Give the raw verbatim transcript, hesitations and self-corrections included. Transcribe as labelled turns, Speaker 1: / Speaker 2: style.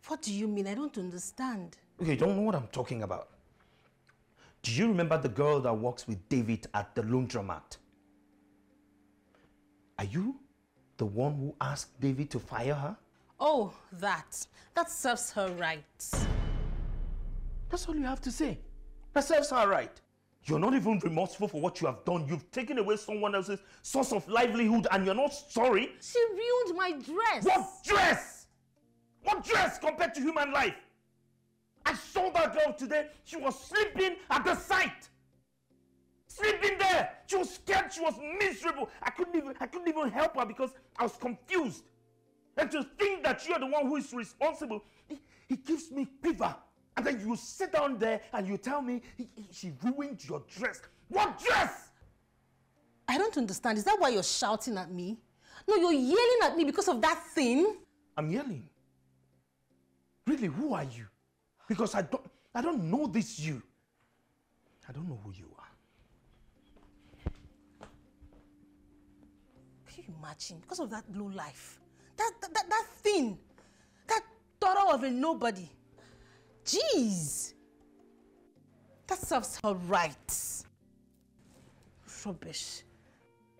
Speaker 1: What do you mean? I don't understand.
Speaker 2: Okay, you don't know what I'm talking about. Do you remember the girl that works with David at the laundromat? Are you the one who asked David to fire her?
Speaker 1: Oh, that. That serves her right.
Speaker 2: That's all you have to say. That serves her right. You're not even remorseful for what you have done. You've taken away someone else's source of livelihood and you're not sorry.
Speaker 1: She ruined my dress.
Speaker 2: What dress? What dress compared to human life? I saw that girl today. She was sleeping at the site. Sleeping there. She was scared. She was miserable. I couldn't even I couldn't even help her because I was confused. And to think that you're the one who is responsible, it, it gives me quiver. And then you sit down there and you tell me he, he, she ruined your dress. What dress?
Speaker 1: I don't understand. Is that why you're shouting at me? No, you're yelling at me because of that thing.
Speaker 2: I'm yelling. Really, who are you? Because I don't I don't know this you. I don't know who you are.
Speaker 1: Can you imagine? Because of that low life. That that, that, that thing. That daughter of a nobody. Jeez. That serves her right. Rubbish.